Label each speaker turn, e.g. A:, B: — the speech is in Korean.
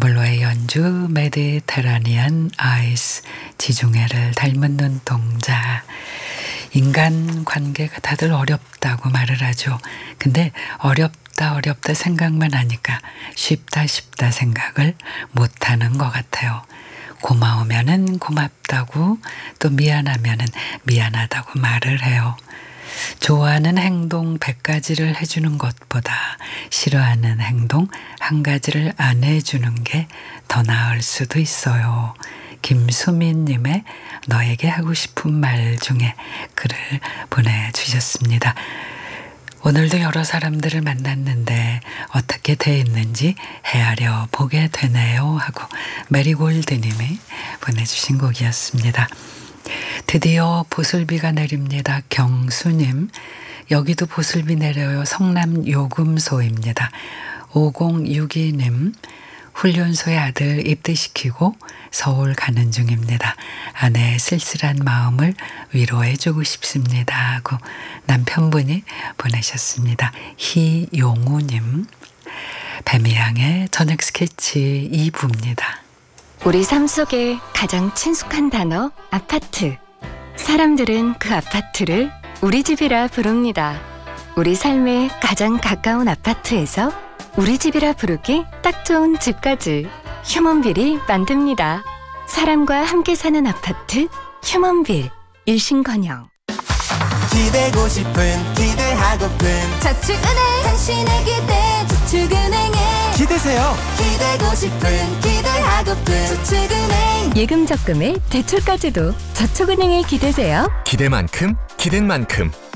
A: 아폴로의 연주 메디테라니안 아이스, 지중해를 닮은 눈동자. 인간 관계가 다들 어렵다고 말을 하죠. 근데 어렵다 생각만 하니까 쉽다 생각을 못하는 것 같아요. 고마우면은 고맙다고, 또 미안하면은 미안하다고 말을 해요. 좋아하는 행동 100가지를 해주는 것보다 싫어하는 행동 1가지를 안 해주는 게 더 나을 수도 있어요. 김수민님의 너에게 하고 싶은 말 중에 글을 보내주셨습니다. 오늘도 여러 사람들을 만났는데 어떻게 돼 있는지 헤아려 보게 되네요 하고 메리골드님이 보내주신 곡이었습니다. 드디어 보슬비가 내립니다. 경수님, 여기도 보슬비 내려요. 성남 요금소입니다. 5062님, 훈련소에 아들 입대시키고 서울 가는 중입니다. 아내의 쓸쓸한 마음을 위로해주고 싶습니다 하고 남편분이 보내셨습니다. 희용우님, 배미양의 저녁 스케치 2부입니다.
B: 우리 삶 속에 가장 친숙한 단어 아파트. 사람들은 그 아파트를 우리 집이라 부릅니다. 우리 삶에 가장 가까운 아파트에서 우리 집이라 부르기 딱 좋은 집까지 휴먼빌이 만듭니다. 사람과 함께 사는 아파트 휴먼빌. 일신건영.
C: 기대고 싶은 기대하고픈
D: 저축은행 당신의 기대 저축은행에
C: 기대세요.
D: 기대고 싶은 기대하고픈 저축은행
B: 예금 적금에 대출까지도 저축은행에 기대세요.
E: 기대만큼 기댄 만큼